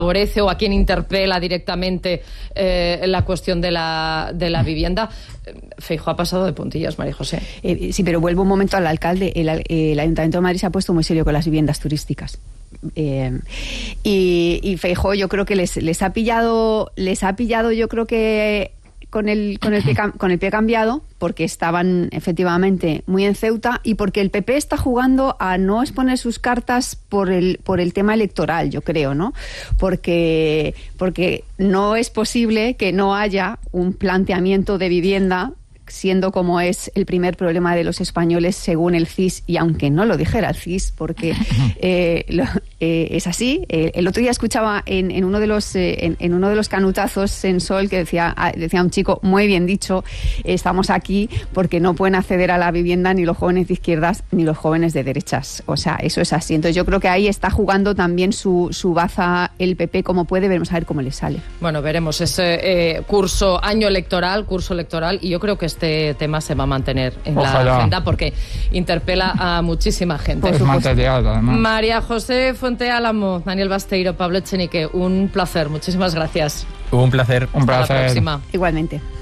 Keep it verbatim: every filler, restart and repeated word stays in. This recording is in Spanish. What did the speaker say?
favorece o a quién interpela directamente eh, la cuestión de la, de la vivienda. Feijóo ha pasado de puntillas, María José. Eh, sí, pero vuelvo un momento al alcalde. El, el Ayuntamiento de Madrid se ha puesto muy serio con las viviendas turísticas. Eh, y, y Feijóo yo creo que les, les ha pillado, les ha pillado yo creo que con el, con el pie, con el pie cambiado, porque estaban efectivamente muy en Ceuta y porque el P P está jugando a no exponer sus cartas por el, por el tema electoral, yo creo, ¿no? Porque, porque no es posible que no haya un planteamiento de vivienda, siendo como es el primer problema de los españoles según el C I S, y aunque no lo dijera el C I S, porque eh, lo, eh, es así. Eh, el otro día escuchaba en, en uno de los eh, en, en uno de los canutazos en Sol que decía decía un chico, muy bien dicho, estamos aquí porque no pueden acceder a la vivienda ni los jóvenes de izquierdas ni los jóvenes de derechas. O sea, eso es así. Entonces yo creo que ahí está jugando también su, su baza el P P como puede. Veremos a ver cómo le sale. Bueno, veremos ese eh, curso, año electoral, curso electoral, y yo creo que este Este tema se va a mantener en Ojalá. la agenda porque interpela a muchísima gente. Pues material, además. María José Fuente Álamo, Daniel Basteiro, Pablo Echenique, un placer. Muchísimas gracias. Un placer. Un placer. Hasta la próxima. Igualmente.